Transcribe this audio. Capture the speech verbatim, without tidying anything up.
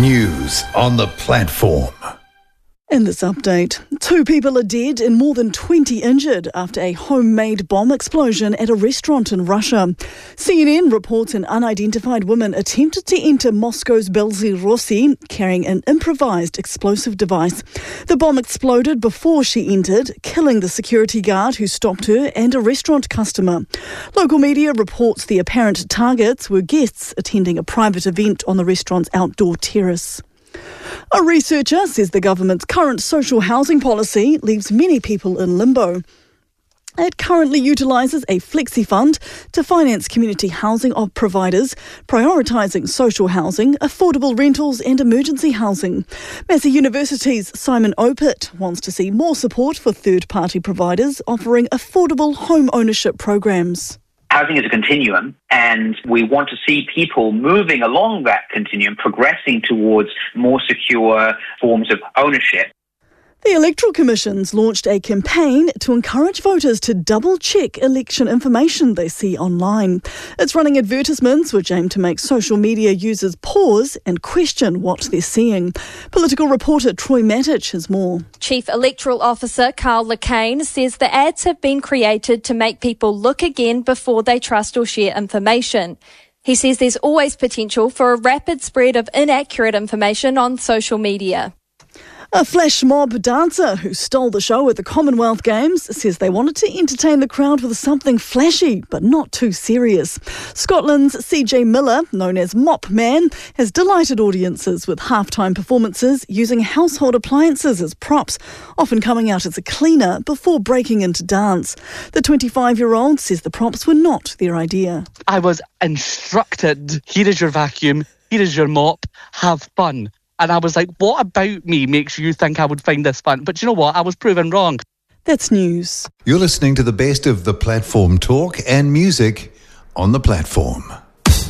News on the platform. In this update, two people are dead and more than twenty injured after a homemade bomb explosion at a restaurant in Russia. C N N reports an unidentified woman attempted to enter Moscow's Belzy Rossi carrying an improvised explosive device. The bomb exploded before she entered, killing the security guard who stopped her and a restaurant customer. Local media reports the apparent targets were guests attending a private event on the restaurant's outdoor terrace. A researcher says the government's current social housing policy leaves many people in limbo. It currently utilises a flexi fund to finance community housing of providers, prioritising social housing, affordable rentals and emergency housing. Massey University's Simon Opit wants to see more support for third-party providers offering affordable home ownership programs. Housing is a continuum, and we want to see people moving along that continuum, progressing towards more secure forms of ownership. The Electoral Commission's launched a campaign to encourage voters to double-check election information they see online. It's running advertisements which aim to make social media users pause and question what they're seeing. Political reporter Troy Mattich has more. Chief Electoral Officer Carl Lacane says the ads have been created to make people look again before they trust or share information. He says there's always potential for a rapid spread of inaccurate information on social media. A flash mob dancer who stole the show at the Commonwealth Games says they wanted to entertain the crowd with something flashy but not too serious. Scotland's C J Miller, known as Mop Man, has delighted audiences with halftime performances using household appliances as props, often coming out as a cleaner before breaking into dance. The twenty-five-year-old says the props were not their idea. I was instructed, here is your vacuum, here is your mop, have fun. And I was like, what about me makes you think I would find this fun? But you know what? I was proven wrong. That's news. You're listening to the best of the platform talk and music on the platform.